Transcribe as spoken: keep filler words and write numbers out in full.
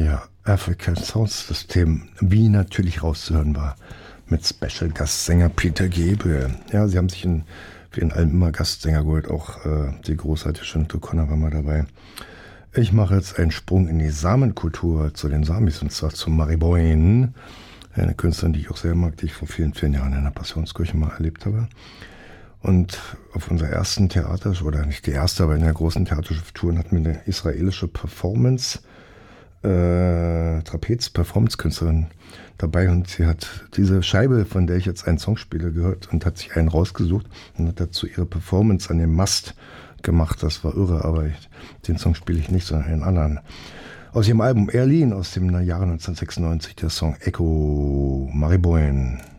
Ja, African Sound System, wie natürlich rauszuhören war, mit Special-Gastsänger Peter Gabriel. Ja, sie haben sich in, für ihren Alben immer Gastsänger geholt, auch äh, die großartige Sinead O'Connor war mal dabei. Ich mache jetzt einen Sprung in die Samenkultur zu den Samis, und zwar zu Mariboine, eine Künstlerin, die ich auch sehr mag, die ich vor vielen, vielen Jahren in der Passionskirche mal erlebt habe. Und auf unserer ersten Theater, oder nicht die erste, aber in der großen Theaterschaft-Touren hatten wir eine israelische Performance, äh, Trapez-Performance-Künstlerin dabei, und sie hat diese Scheibe, von der ich jetzt einen Song spiele, gehört und hat sich einen rausgesucht und hat dazu ihre Performance an dem Mast gemacht. Das war irre, aber ich, den Song spiele ich nicht, sondern einen anderen. Aus ihrem Album Erlin aus dem Jahre neunzehnhundertsechsundneunzig der Song Echo, Mariboine.